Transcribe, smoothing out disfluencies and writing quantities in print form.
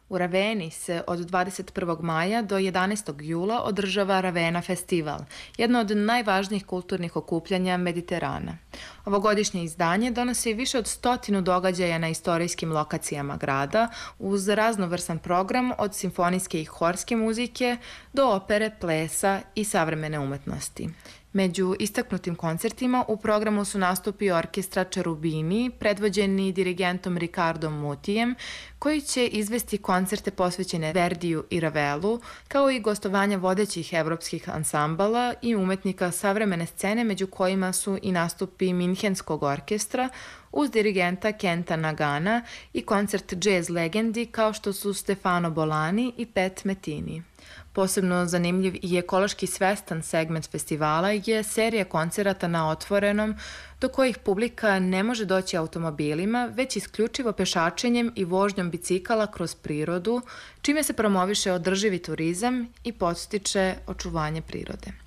U Raveni se od 21. maja do 11. jula održava Ravena festival, jedno od najvažnijih kulturnih okupljanja Mediterana. Ovogodišnje izdanje donosi više od 100 događaja na istorijskim lokacijama grada, uz raznovrsan program od simfonijske i horske muzike do opere, plesa i savremene umetnosti. Među istaknutim koncertima u programu su nastupi orkestra Cherubini, predvođeni dirigentom Ricardom Mutijem, koji će izvesti koncerte posvećene Verdiju i Ravelu, kao i gostovanja vodećih evropskih ansambala i umetnika savremene scene, među kojima su i nastupi Minhenskog orkestra uz dirigenta Kenta Nagana i koncert džez legendi kao što su Stefano Bolani i Pet Metini. Posebno zanimljiv i ekološki svestan segment festivala je serija koncerata na otvorenom, do kojih publika ne može doći automobilima, već isključivo pešačenjem i vožnjom bicikala kroz prirodu, čime se promoviše održivi turizam i podstiče očuvanje prirode.